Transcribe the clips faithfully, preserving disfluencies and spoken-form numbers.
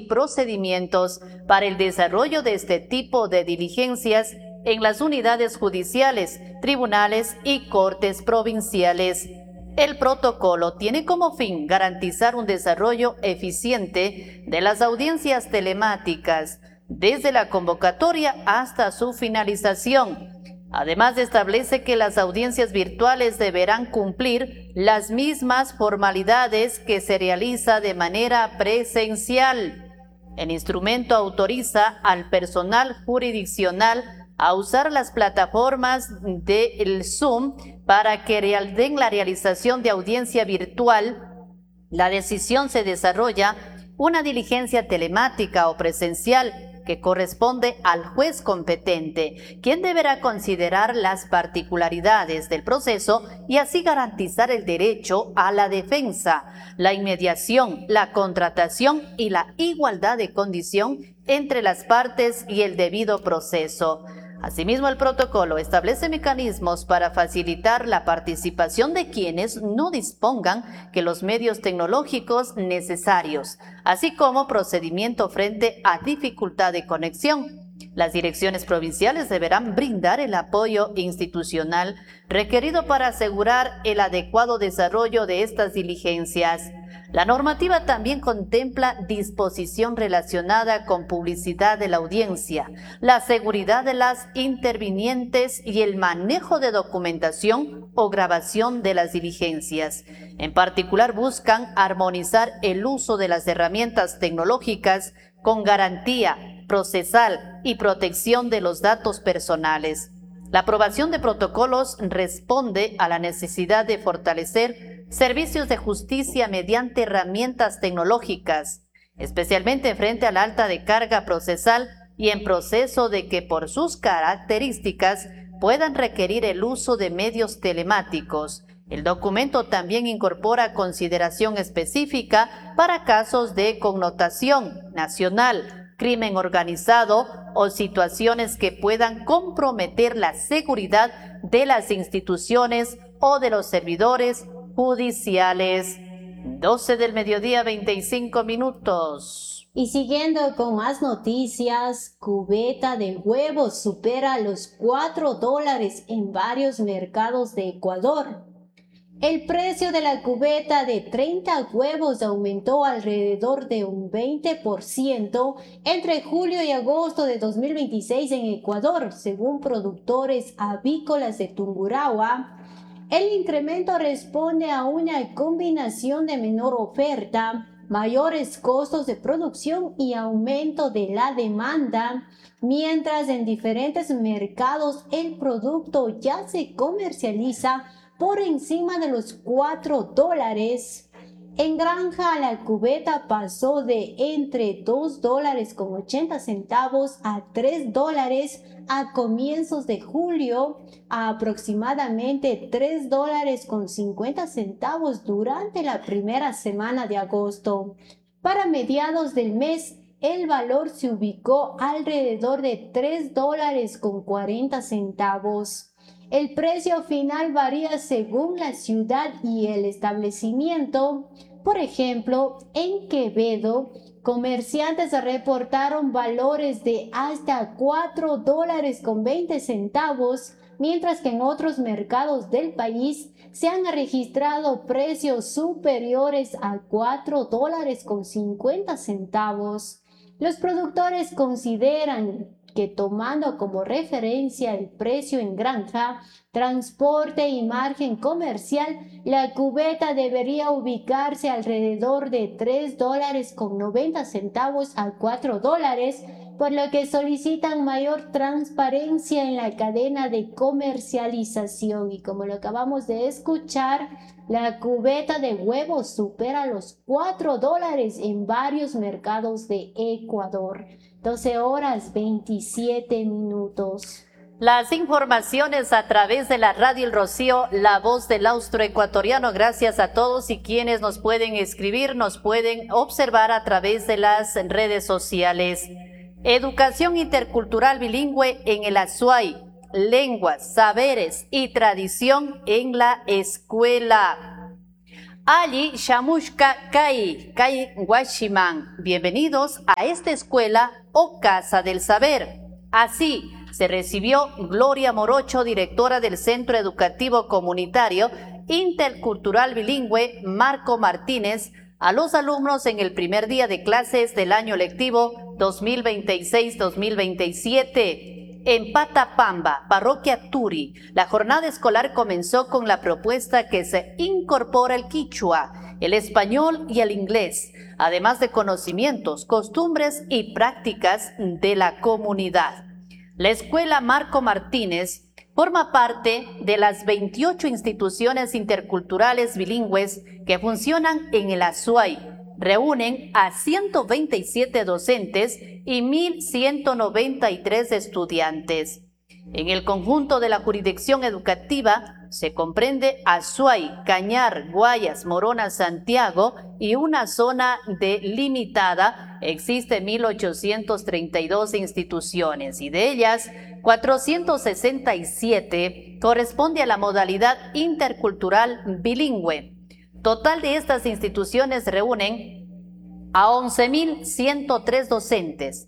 y procedimientos para el desarrollo de este tipo de diligencias en las unidades judiciales, tribunales y cortes provinciales. El protocolo tiene como fin garantizar un desarrollo eficiente de las audiencias telemáticas, desde la convocatoria hasta su finalización. Además, establece que las audiencias virtuales deberán cumplir las mismas formalidades que se realiza de manera presencial. El instrumento autoriza al personal jurisdiccional a usar las plataformas del Zoom para que den la realización de audiencia virtual. La decisión se desarrolla una diligencia telemática o presencial que corresponde al juez competente, quien deberá considerar las particularidades del proceso y así garantizar el derecho a la defensa, la inmediación, la contratación y la igualdad de condición entre las partes y el debido proceso. Asimismo, el protocolo establece mecanismos para facilitar la participación de quienes no dispongan de los medios tecnológicos necesarios, así como procedimiento frente a dificultad de conexión. Las direcciones provinciales deberán brindar el apoyo institucional requerido para asegurar el adecuado desarrollo de estas diligencias. La normativa también contempla disposición relacionada con publicidad de la audiencia, la seguridad de las intervinientes y el manejo de documentación o grabación de las diligencias. En particular, buscan armonizar el uso de las herramientas tecnológicas con garantía procesal y protección de los datos personales. La aprobación de protocolos responde a la necesidad de fortalecer servicios de justicia mediante herramientas tecnológicas, especialmente frente a la alta de carga procesal y en proceso de que por sus características puedan requerir el uso de medios telemáticos. El documento también incorpora consideración específica para casos de connotación nacional, crimen organizado o situaciones que puedan comprometer la seguridad de las instituciones o de los servidores judiciales. doce del mediodía, veinticinco minutos. Y siguiendo con más noticias, cubeta de huevos supera los cuatro dólares en varios mercados de Ecuador. El precio de la cubeta de treinta huevos aumentó alrededor de un veinte por ciento entre julio y agosto de dos mil veintiséis en Ecuador, según productores avícolas de Tungurahua. El incremento responde a una combinación de menor oferta, mayores costos de producción y aumento de la demanda, mientras en diferentes mercados el producto ya se comercializa por encima de los cuatro dólares. En granja, la cubeta pasó de entre dos dólares con ochenta centavos a tres dólares a comienzos de julio, a aproximadamente tres dólares con cincuenta centavos durante la primera semana de agosto. Para mediados del mes, el valor se ubicó alrededor de tres dólares con cuarenta centavos. El precio final varía según la ciudad y el establecimiento. Por ejemplo, en Quevedo, comerciantes reportaron valores de hasta cuatro dólares con veinte centavos, mientras que en otros mercados del país se han registrado precios superiores a cuatro dólares con cincuenta centavos. Los productores consideran que, tomando como referencia el precio en granja, transporte y margen comercial, la cubeta debería ubicarse alrededor de tres dólares con noventa centavos a cuatro dólares, por lo que solicitan mayor transparencia en la cadena de comercialización. Y como lo acabamos de escuchar, la cubeta de huevos supera los cuatro dólares en varios mercados de Ecuador. doce horas veintisiete minutos. Las informaciones a través de la Radio El Rocío, la voz del austroecuatoriano. Gracias a todos y quienes nos pueden escribir, nos pueden observar a través de las redes sociales. Educación intercultural bilingüe en el Azuay, lenguas, saberes y tradición en la escuela. Ali Shamushka Kai, Kai Washiman. Bienvenidos a esta escuela o Casa del Saber. Así se recibió Gloria Morocho, directora del Centro Educativo Comunitario Intercultural Bilingüe Marco Martínez, a los alumnos en el primer día de clases del año lectivo dos mil veintiséis dos mil veintisiete. En Patapamba, Parroquia Turi, la jornada escolar comenzó con la propuesta que se incorpora el quichua, el español y el inglés, además de conocimientos, costumbres y prácticas de la comunidad. La Escuela Marco Martínez forma parte de las veintiocho instituciones interculturales bilingües que funcionan en el Azuay. Reúnen a ciento veintisiete docentes y mil ciento noventa y tres estudiantes. En el conjunto de la jurisdicción educativa se comprende Azuay, Cañar, Guayas, Morona, Santiago y una zona delimitada. Existen mil ochocientas treinta y dos instituciones y de ellas cuatrocientas sesenta y siete corresponde a la modalidad intercultural bilingüe. Total de estas instituciones reúnen a once mil ciento tres docentes,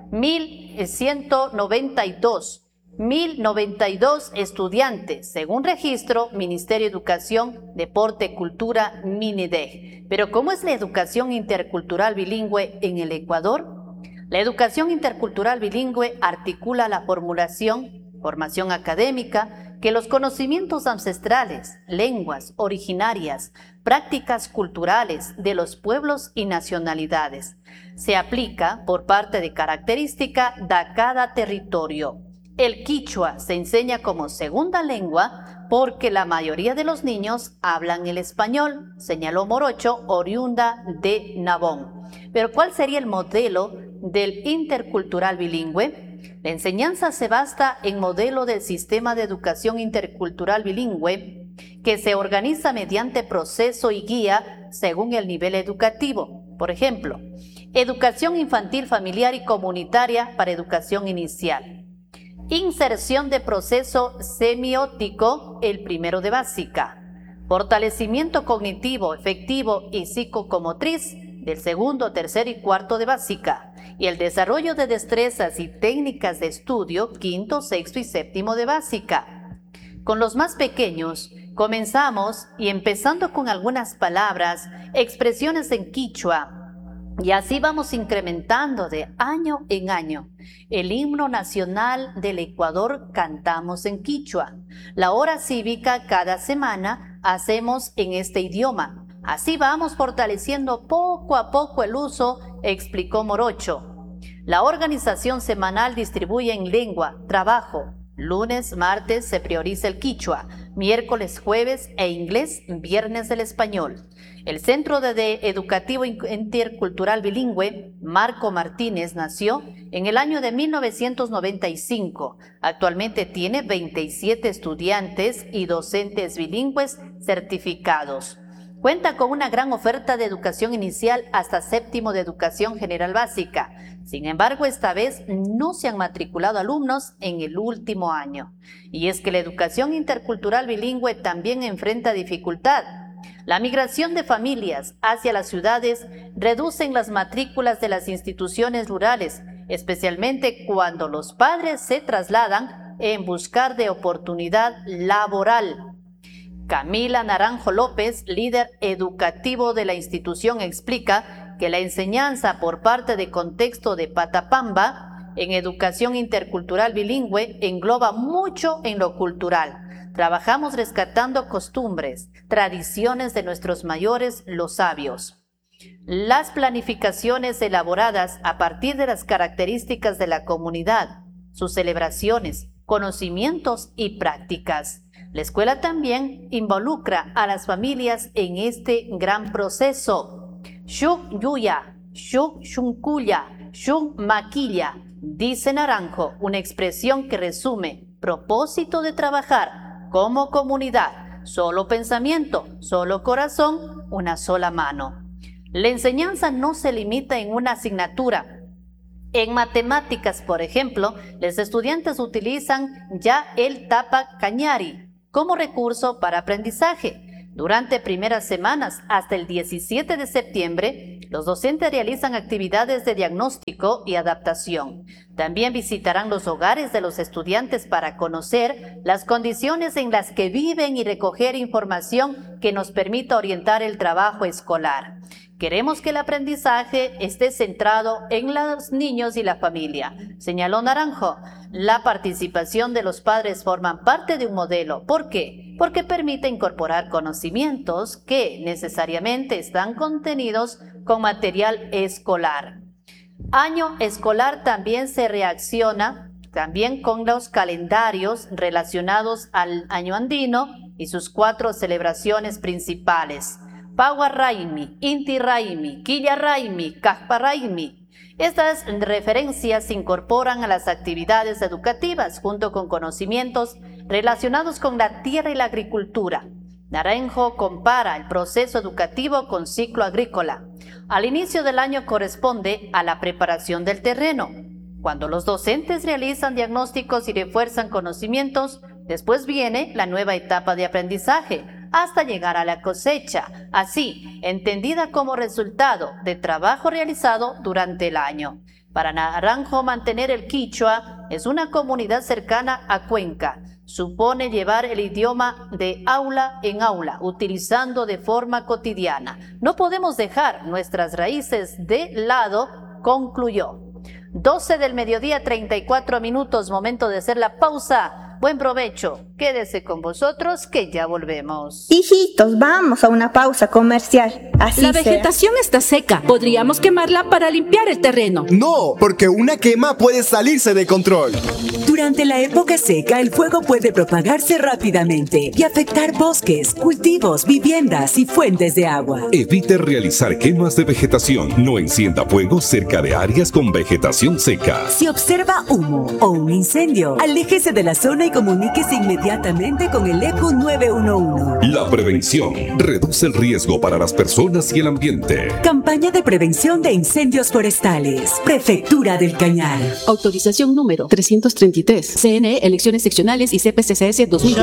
mil ciento noventa y dos, mil noventa y dos estudiantes, según registro Ministerio de Educación, Deporte, Cultura, MINEDEG. Pero ¿cómo es la educación intercultural bilingüe en el Ecuador? La educación intercultural bilingüe articula la formulación, formación académica, que los conocimientos ancestrales, lenguas originarias, prácticas culturales de los pueblos y nacionalidades. Se aplica por parte de característica de cada territorio. El quichua se enseña como segunda lengua porque la mayoría de los niños hablan el español, señaló Morocho, oriunda de Nabón. Pero ¿cuál sería el modelo del intercultural bilingüe? La enseñanza se basa en modelo del sistema de educación intercultural bilingüe que se organiza mediante proceso y guía según el nivel educativo. Por ejemplo, educación infantil, familiar y comunitaria para educación inicial. Inserción de proceso semiótico, el primero de básica. Fortalecimiento cognitivo, efectivo y psicomotriz del segundo, tercer y cuarto de básica. Y el desarrollo de destrezas y técnicas de estudio, quinto, sexto y séptimo de básica. Con los más pequeños, comenzamos y empezando con algunas palabras, expresiones en quichua, y así vamos incrementando de año en año. El himno nacional del Ecuador cantamos en quichua. La hora cívica cada semana hacemos en este idioma. Así vamos fortaleciendo poco a poco el uso, explicó Morocho. La organización semanal distribuye en lengua, trabajo. Lunes, martes se prioriza el quichua, miércoles, jueves e inglés, viernes el español. El Centro de, de Educativo Intercultural Bilingüe, Marco Martínez, nació en el año de mil novecientos noventa y cinco. Actualmente tiene veintisiete estudiantes y docentes bilingües certificados. Cuenta con una gran oferta de educación inicial hasta séptimo de educación general básica. Sin embargo, esta vez no se han matriculado alumnos en el último año. Y es que la educación intercultural bilingüe también enfrenta dificultad. La migración de familias hacia las ciudades reducen las matrículas de las instituciones rurales, especialmente cuando los padres se trasladan en buscar de oportunidad laboral. Camila Naranjo López, líder educativo de la institución, explica que la enseñanza por parte de Contexto de Patapamba en educación intercultural bilingüe engloba mucho en lo cultural. Trabajamos rescatando costumbres, tradiciones de nuestros mayores, los sabios. Las planificaciones elaboradas a partir de las características de la comunidad, sus celebraciones, conocimientos y prácticas. La escuela también involucra a las familias en este gran proceso. Shuk yuya, shuk shunkuya, shuk maquilla, dice Naranjo, una expresión que resume propósito de trabajar como comunidad, solo pensamiento, solo corazón, una sola mano. La enseñanza no se limita en una asignatura. En matemáticas, por ejemplo, los estudiantes utilizan ya el Tapa Cañari como recurso para aprendizaje. Durante primeras semanas hasta el diecisiete de septiembre, los docentes realizan actividades de diagnóstico y adaptación. También visitarán los hogares de los estudiantes para conocer las condiciones en las que viven y recoger información que nos permita orientar el trabajo escolar. Queremos que el aprendizaje esté centrado en los niños y la familia, señaló Naranjo. La participación de los padres forma parte de un modelo. ¿Por qué? Porque permite incorporar conocimientos que necesariamente están contenidos con material escolar. Año escolar también se reacciona también con los calendarios relacionados al año andino y sus cuatro celebraciones principales: Paua Raimi, Inti Raimi, Quilla Raimi, Cajpa Raimi. Estas referencias se incorporan a las actividades educativas junto con conocimientos relacionados con la tierra y la agricultura. Naranjo compara el proceso educativo con ciclo agrícola. Al inicio del año corresponde a la preparación del terreno, cuando los docentes realizan diagnósticos y refuerzan conocimientos. Después viene la nueva etapa de aprendizaje, hasta llegar a la cosecha, así entendida como resultado de trabajo realizado durante el año. Para Naranjo, mantener el quichua es una comunidad cercana a Cuenca. Supone llevar el idioma de aula en aula, utilizando de forma cotidiana. No podemos dejar nuestras raíces de lado, concluyó. doce del mediodía, treinta y cuatro minutos, momento de hacer la pausa. Buen provecho, quédese con vosotros que ya volvemos. Hijitos, vamos a una pausa comercial. Así La sea. vegetación está seca, podríamos quemarla para limpiar el terreno. No, porque una quema puede salirse de control. Durante la época seca, el fuego puede propagarse rápidamente y afectar bosques, cultivos, viviendas y fuentes de agua. Evite realizar quemas de vegetación. No encienda fuego cerca de áreas con vegetación seca. Si observa humo o un incendio, aléjese de la zona y comuníquese inmediatamente con el E Q nueve uno uno. La prevención reduce el riesgo para las personas y el ambiente. Campaña de prevención de incendios forestales. Prefectura del Cañar. Autorización número trescientos treinta y tres. C N E, elecciones seccionales y C P C C S dos mil